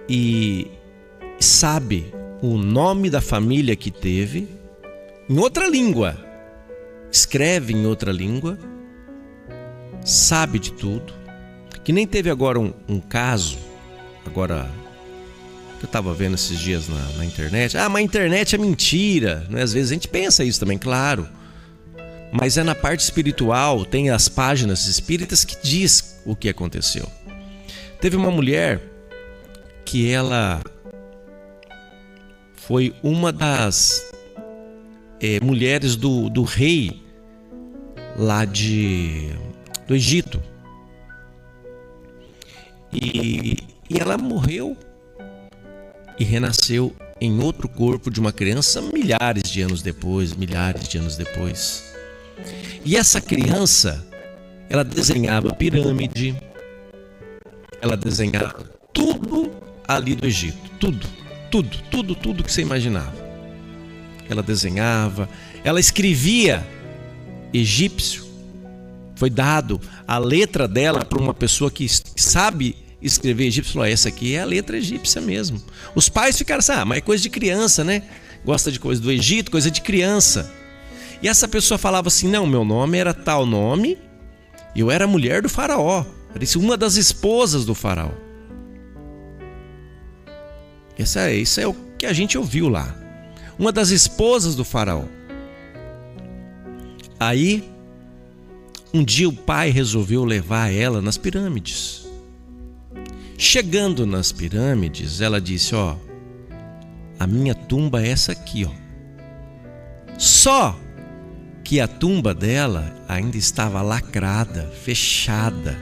e sabe o nome da família que teve em outra língua, escreve em outra língua, sabe de tudo, que nem teve agora um caso, agora que eu estava vendo esses dias na internet. Mas a internet é mentira, né? Às vezes a gente pensa isso também, claro, mas é na parte espiritual, tem as páginas espíritas que diz o que aconteceu. Teve uma mulher que ela foi uma das mulheres do rei lá do Egito. E ela morreu e renasceu em outro corpo de uma criança milhares de anos depois. E essa criança, ela desenhava pirâmide, ela desenhava tudo ali do Egito, tudo que você imaginava. Ela desenhava, ela escrevia egípcio. Foi dado a letra dela para uma pessoa que sabe escrever egípcio. Falou, essa aqui é a letra egípcia mesmo. Os pais ficaram assim, mas é coisa de criança, né? Gosta de coisa do Egito, coisa de criança. E essa pessoa falava assim, não, meu nome era tal nome, eu era mulher do faraó, era uma das esposas do faraó. Isso é o que a gente ouviu lá. Uma das esposas do faraó. Aí, um dia o pai resolveu levar ela nas pirâmides. Chegando nas pirâmides, ela disse, a minha tumba é essa aqui, Só que a tumba dela ainda estava lacrada, fechada,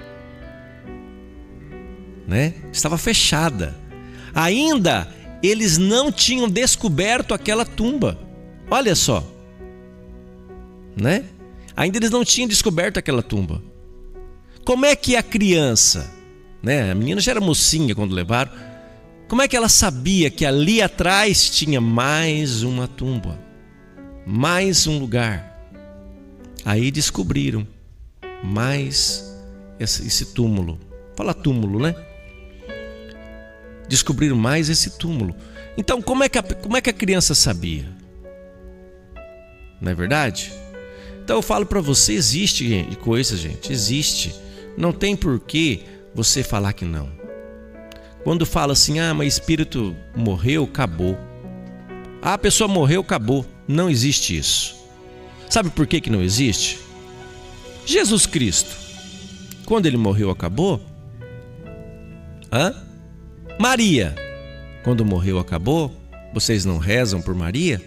né? Estava fechada. Ainda eles não tinham descoberto aquela tumba. Olha só, né? Ainda eles não tinham descoberto aquela tumba. Como é que a criança, né? A menina já era mocinha quando levaram. Como é que ela sabia que ali atrás tinha mais uma tumba, mais um lugar? Aí descobriram mais esse túmulo. Fala túmulo, né? Descobriram mais esse túmulo. Então, como é que a criança sabia? Não é verdade? Então eu falo para você, existe coisa, gente, existe. Não tem porquê você falar que não. Quando fala assim, mas espírito morreu, acabou. A pessoa morreu, acabou. Não existe isso. Sabe por que não existe? Jesus Cristo, quando ele morreu, acabou? Maria, quando morreu, acabou? Vocês não rezam por Maria?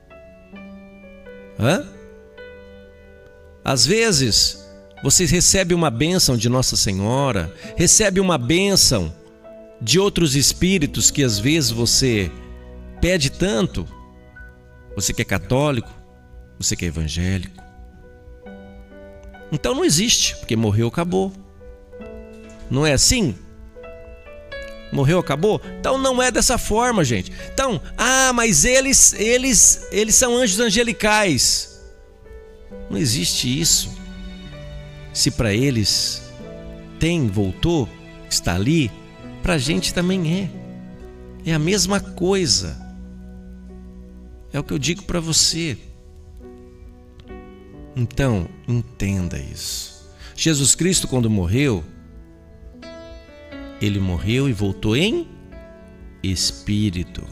Às vezes, vocês recebem uma bênção de Nossa Senhora, recebem uma bênção de outros espíritos que às vezes você pede tanto. Você que é católico, você que é evangélico. Então não existe, porque morreu, acabou. Não é assim? Morreu, acabou? Então não é dessa forma, gente. Então, mas eles são anjos angelicais. Não existe isso. Se para eles voltou, está ali, para a gente também é. É a mesma coisa. É o que eu digo para você. Então, entenda isso. Jesus Cristo, quando morreu, ele morreu e voltou em espírito.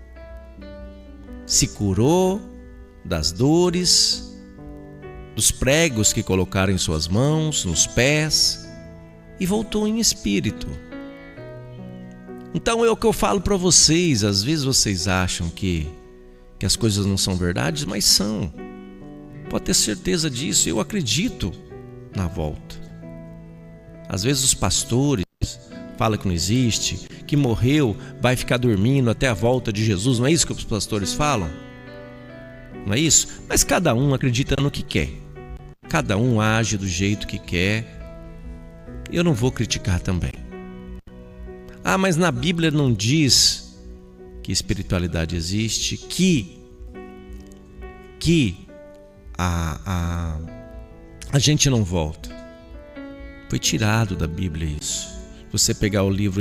Se curou das dores, dos pregos que colocaram em suas mãos, nos pés, e voltou em espírito. Então é o que eu falo para vocês. Às vezes vocês acham que as coisas não são verdades, mas são. Pode ter certeza disso. Eu acredito na volta. Às vezes os pastores falam que não existe, que morreu, vai ficar dormindo até a volta de Jesus. Não é isso que os pastores falam? Não é isso? Mas cada um acredita no que quer. Cada um age do jeito que quer. Eu não vou criticar também. Mas na Bíblia não diz que espiritualidade existe, que a gente não volta. Foi tirado da Bíblia isso. Você pegar o livro